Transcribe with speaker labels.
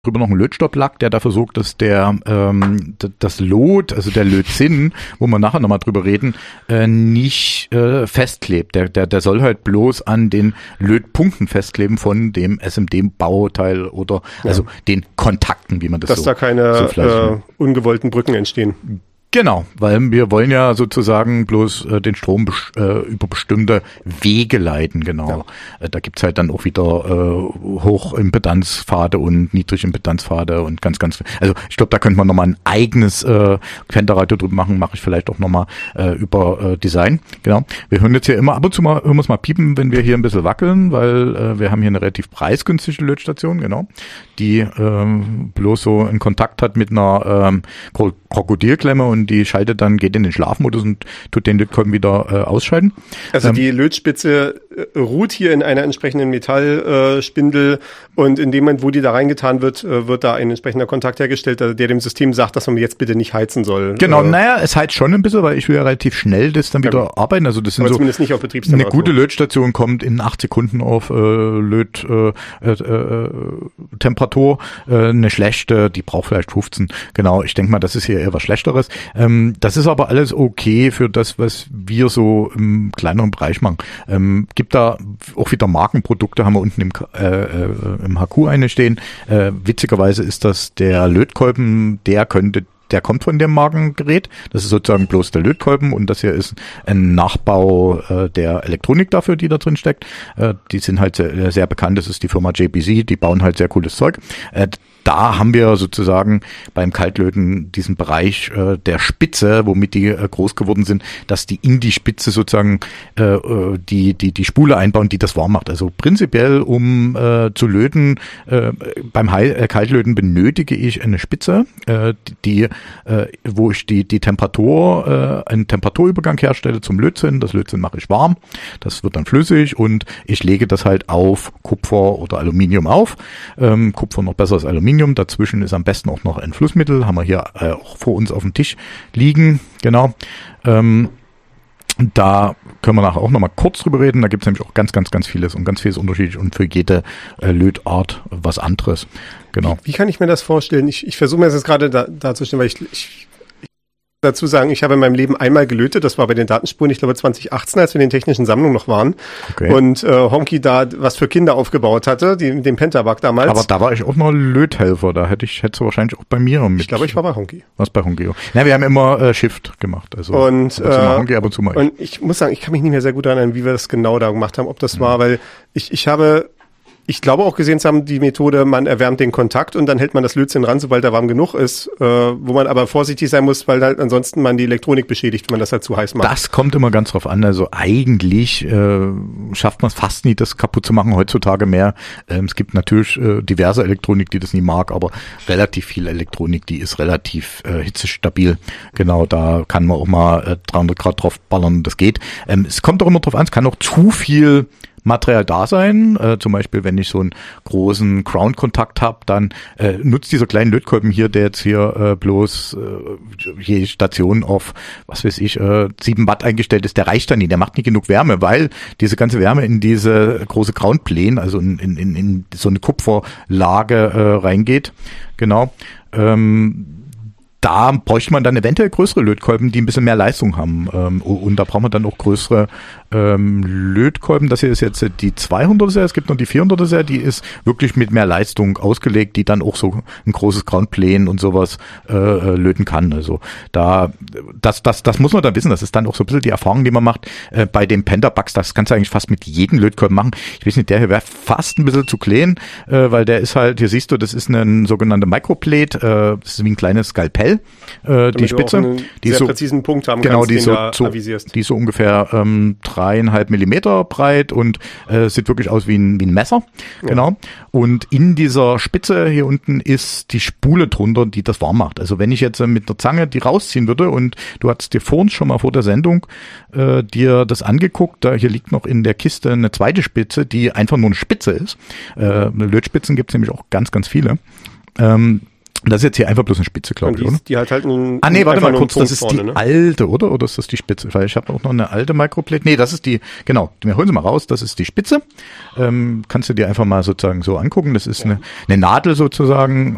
Speaker 1: drüber noch einen Lötstopplack, der dafür sorgt, dass das Lot, also der Lötzinn, wo wir nachher nochmal drüber reden, nicht festklebt. Der soll halt bloß an den Lötpunkten festkleben von dem SMD-Bauteil oder also den Kontakten, wie man das
Speaker 2: dass da keine ungewollten Brücken entstehen.
Speaker 1: Genau, weil wir wollen ja sozusagen bloß den Strom über bestimmte Wege leiten, genau. Ja. Da gibt's halt dann auch wieder Hochimpedanzpfade und Niedrigimpedanzpfade und ganz, also ich glaube, da könnte man nochmal ein eigenes Fender-Radio drüber machen, mache ich vielleicht auch nochmal über Design, genau. Wir hören jetzt hier immer, ab und zu mal, hören wir es mal piepen, wenn wir hier ein bisschen wackeln, weil wir haben hier eine relativ preisgünstige Lötstation, genau, die bloß so einen Kontakt hat mit einer Krokodilklemme und die schaltet dann, geht in den Schlafmodus und tut den Lötkolben wieder ausschalten.
Speaker 2: Also die Lötspitze ruht hier in einer entsprechenden Metallspindel und in dem Moment, wo die da reingetan wird, wird da ein entsprechender Kontakt hergestellt, der dem System sagt, dass man jetzt bitte nicht heizen soll.
Speaker 1: Genau, es heizt schon ein bisschen, weil ich will ja relativ schnell das dann wieder arbeiten. Also das sind
Speaker 2: aber
Speaker 1: so
Speaker 2: zumindest nicht auf Betriebstemperatur.
Speaker 1: Eine gute Lötstation kommt in 8 Sekunden auf Löttemperatur. Eine schlechte, die braucht vielleicht 15. Genau, ich denke mal, das ist hier eher was Schlechteres. Das ist aber alles okay für das, was wir so im kleineren Bereich machen. Gibt da auch wieder Markenprodukte, haben wir unten im HQ eine stehen. Witzigerweise ist das der Lötkolben, der kommt von dem Markengerät. Das ist sozusagen bloß der Lötkolben und das hier ist ein Nachbau der Elektronik dafür, die da drin steckt. Die sind halt sehr, sehr bekannt. Das ist die Firma JBC. Die bauen halt sehr cooles Zeug. Da haben wir sozusagen beim Kaltlöten diesen Bereich der Spitze, womit die groß geworden sind, dass die in die Spitze sozusagen die Spule einbauen, die das warm macht. Also prinzipiell, um zu löten, beim Kaltlöten benötige ich eine Spitze, wo ich die Temperatur, einen Temperaturübergang herstelle zum Lötzinn. Das Lötzinn mache ich warm, das wird dann flüssig und ich lege das halt auf Kupfer oder Aluminium auf. Kupfer noch besser als Aluminium. Dazwischen ist am besten auch noch ein Flussmittel. Haben wir hier auch vor uns auf dem Tisch liegen. Genau. Da können wir nachher auch nochmal kurz drüber reden. Da gibt es nämlich auch ganz vieles und ganz vieles unterschiedlich und für jede Lötart was anderes. Genau.
Speaker 2: Wie kann ich mir das vorstellen? Ich versuche mir das jetzt gerade darzustellen, weil ich dazu sagen, ich habe in meinem Leben einmal gelötet, das war bei den Datenspuren, ich glaube 2018, als wir in den technischen Sammlungen noch waren. Okay. Und Honky da was für Kinder aufgebaut hatte, den Pentabug damals.
Speaker 1: Aber da war ich auch noch Löthelfer, da hättest du wahrscheinlich auch bei mir mit.
Speaker 2: Ich glaube, ich war bei Honky.
Speaker 1: Was bei Honky? Na, wir haben immer Shift gemacht, also
Speaker 2: und
Speaker 1: Honky ab und zu mal.
Speaker 2: Und ich muss sagen, ich kann mich nicht mehr sehr gut erinnern, wie wir das genau da gemacht haben, ob das war, weil ich glaube auch gesehen zu haben, die Methode, man erwärmt den Kontakt und dann hält man das Lötzinn ran, sobald er warm genug ist, wo man aber vorsichtig sein muss, weil halt ansonsten man die Elektronik beschädigt, wenn man das halt zu heiß macht.
Speaker 1: Das kommt immer ganz drauf an. Also eigentlich schafft man es fast nie, das kaputt zu machen heutzutage mehr. Es gibt natürlich diverse Elektronik, die das nie mag, aber relativ viel Elektronik, die ist relativ hitzestabil. Genau, da kann man auch mal 300 Grad drauf ballern, das geht. Es kommt auch immer drauf an, es kann auch zu viel Material da sein, zum Beispiel wenn ich so einen großen Ground-Kontakt habe, dann nutzt dieser kleine Lötkolben hier, der jetzt hier bloß je Station auf, was weiß ich, 7 Watt eingestellt ist, der reicht dann nicht, der macht nicht genug Wärme, weil diese ganze Wärme in diese große Ground-Plane, also in so eine Kupferlage reingeht, genau. Da bräuchte man dann eventuell größere Lötkolben, die ein bisschen mehr Leistung haben. Und da braucht man dann auch größere Lötkolben. Das hier ist jetzt die 200er Serie, es gibt noch die 400er Serie, die ist wirklich mit mehr Leistung ausgelegt, die dann auch so ein großes Groundplane und sowas löten kann. Also das muss man dann wissen. Das ist dann auch so ein bisschen die Erfahrung, die man macht bei den Pentabugs. Das kannst du eigentlich fast mit jedem Lötkolben machen. Ich weiß nicht, der hier wäre fast ein bisschen zu klein, weil der ist halt, hier siehst du, das ist eine sogenannte Microplate, das ist wie ein kleines Skalpell. Die Spitze, die so
Speaker 2: präzisen Punkt haben
Speaker 1: genau,
Speaker 2: kannst,
Speaker 1: die ist so ungefähr 3,5 Millimeter breit und sieht wirklich aus wie ein Messer, ja. Genau. Und in dieser Spitze hier unten ist die Spule drunter, die das warm macht. Also wenn ich jetzt mit der Zange die rausziehen würde und du hattest dir vorhin schon mal vor der Sendung dir das angeguckt, da hier liegt noch in der Kiste eine zweite Spitze, die einfach nur eine Spitze ist. Lötspitzen gibt es nämlich auch ganz viele. Das ist jetzt hier einfach bloß eine Spitze, glaube ich, oder?
Speaker 2: Die hat halt
Speaker 1: warte mal kurz, das ist
Speaker 2: vorne,
Speaker 1: die alte, oder? Oder ist das die Spitze? Weil ich habe auch noch eine alte Microplate. Nee, das ist die, genau, wir holen sie mal raus, das ist die Spitze. Kannst du dir einfach mal sozusagen so angucken. Das ist eine Nadel sozusagen,